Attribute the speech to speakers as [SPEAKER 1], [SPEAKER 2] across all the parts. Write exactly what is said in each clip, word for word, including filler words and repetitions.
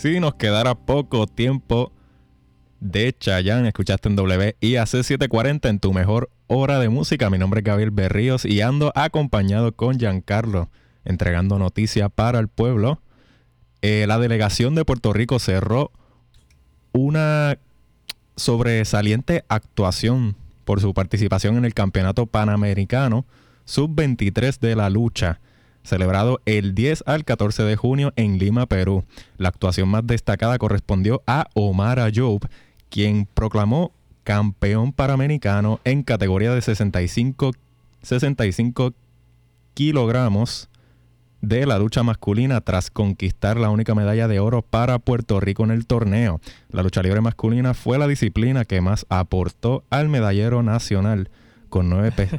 [SPEAKER 1] Si nos quedara poco tiempo de Chayanne, escuchaste en W I A C setecientos cuarenta en tu mejor hora de música. Mi nombre es Gabriel Berríos y ando acompañado con Giancarlo, entregando noticias para el pueblo. Eh, la delegación de Puerto Rico cerró una sobresaliente actuación por su participación en el Campeonato Panamericano sub veintitrés de la lucha, celebrado el diez al catorce de junio en Lima, Perú. La actuación más destacada correspondió a Omar Ayoub, quien proclamó campeón panamericano en categoría de sesenta y cinco kilogramos de la lucha masculina tras conquistar la única medalla de oro para Puerto Rico en el torneo. La lucha libre masculina fue la disciplina que más aportó al medallero nacional con nueve pesos.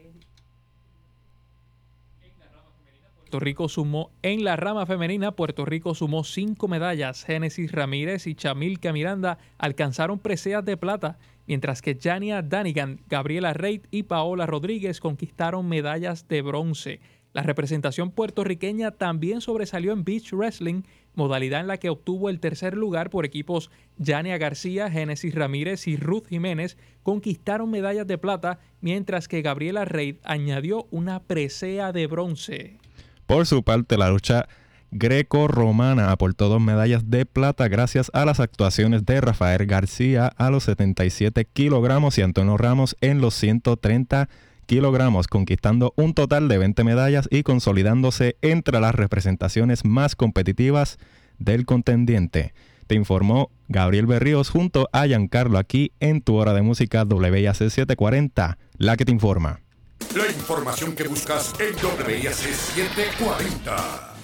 [SPEAKER 2] Puerto Rico sumó en la rama femenina, Puerto Rico sumó cinco medallas. Génesis Ramírez y Chamilka Miranda alcanzaron preseas de plata, mientras que Jania Danigan, Gabriela Reid y Paola Rodríguez conquistaron medallas de bronce. La representación puertorriqueña también sobresalió en Beach Wrestling, modalidad en la que obtuvo el tercer lugar por equipos. Jania García, Génesis Ramírez y Ruth Jiménez conquistaron medallas de plata, mientras que Gabriela Reid añadió una presea de bronce.
[SPEAKER 1] Por su parte, la lucha greco-romana aportó dos medallas de plata gracias a las actuaciones de Rafael García a los setenta y siete kilogramos y Antonio Ramos en los ciento treinta kilogramos, conquistando un total de veinte medallas y consolidándose entre las representaciones más competitivas del contendiente. Te informó Gabriel Berríos junto a Giancarlo aquí en tu hora de música W I A C setecientos cuarenta, la que te informa.
[SPEAKER 3] La información que buscas en W I A C setecientos cuarenta.